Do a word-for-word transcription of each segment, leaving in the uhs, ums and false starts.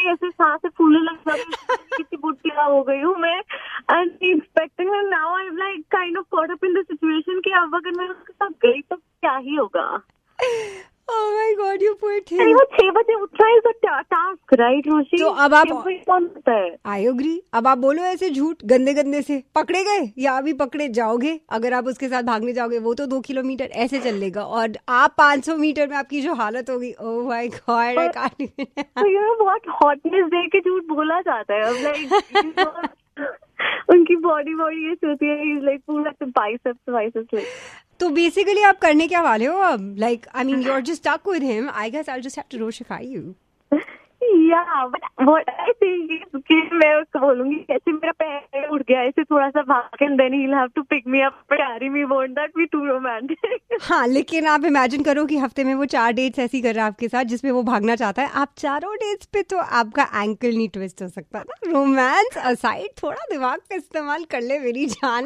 ही ऐसे सांसें फूलने लग जाती, कितनी बुढ़िया हो गई हूँ मैं. And expecting and now I am like kind of caught up in the situation कि अब अगर मैं उसके साथ गई तो क्या ही होगा. Oh my God, you poor thing. वो छह बजे उठना इज अ टास्क, राइट रोशी? तो अब आप कौन होता है? I agree. अब आप बोलो ऐसे झूठ गंदे गंदे से, पकड़े गए या अभी पकड़े जाओगे? अगर आप उसके साथ भागने जाओगे वो तो दो किलोमीटर ऐसे चल लेगा और आप पाँच सौ मीटर में आपकी जो हालत होगी, oh my God I can't even. तो यू नो व्हाट हॉटनेस दे के झूठ बोला जाता है. अब लाइक उनकी बॉडी बॉडी ऐसी होती है, लाइक पूरा बाइसेप्स बाइसेप्स लाइक. तो बेसिकली आप करने क्या वाले हो अब? Like I mean you are just stuck with him. I guess I will just have to रोशिफाई you. Yeah, but what I think is कि मैं उसको बोलूंगी ऐसे मेरा पैर उठ गया, ऐसे थोड़ा सा भाग and then he'll have to pick me up, carry me. Won't that be too romantic? हाँ, लेकिन आप इमेजिन करो कि हफ्ते में वो चार डेट्स ऐसी कर रहा है आपके साथ जिसमें वो भागना चाहता है. आप चारों डेट्स पे तो आपका एंकल नहीं ट्विस्ट हो सकता ना. रोमांस असाइड थोड़ा दिमाग का इस्तेमाल कर ले मेरी जान.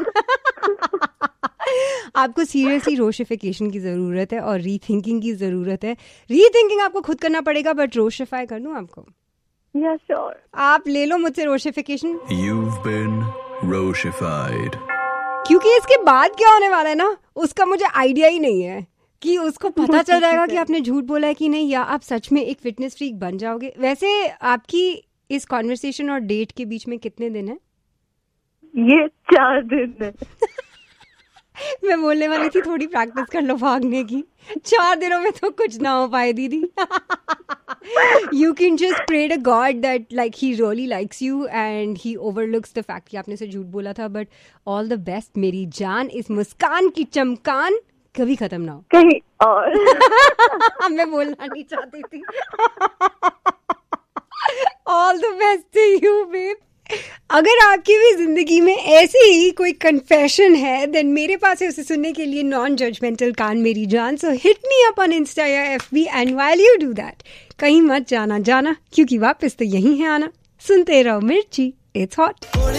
आपको सीरियसली रोशिफिकेशन की जरूरत है और रीथिंकिंग की जरूरत है. रीथिंकिंग आपको खुद करना पड़ेगा, बट रोशिफाई कर दूं आपको? Yeah, sure. आप ले लो मुझसे रोशिफिकेशन. You've been रोशिफाइड. क्योंकि इसके बाद क्या होने वाला है ना, उसका मुझे आइडिया ही नहीं है कि उसको पता चल जाएगा कि आपने झूठ बोला है कि नहीं, या आप सच में एक फिटनेस फ्रीक बन जाओगे. वैसे आपकी इस कॉन्वर्सेशन और डेट के बीच में कितने दिन है? ये चार दिन है. मैं बोलने वाली थी थोड़ी प्रैक्टिस कर लो भागने की. चार दिनों में तो कुछ ना हो पाए दीदी. You can just pray to God that like he really likes you and he overlooks the fact कि आपने से झूठ बोला था. But all the best मेरी जान. इस मुस्कान की चमकान कभी खत्म ना हो कहीं और. मैं बोलना नहीं चाहती थी. All the best to you babe. अगर आपकी भी जिंदगी में ऐसी ही कोई कन्फेशन है देन मेरे पास है उसे सुनने के लिए नॉन जजमेंटल कान मेरी जान. सो hit me up on Insta या FB and while you do that कहीं मत जाना जाना, क्योंकि वापस तो यही है आना. सुनते रहो मिर्ची, इट्स हॉट.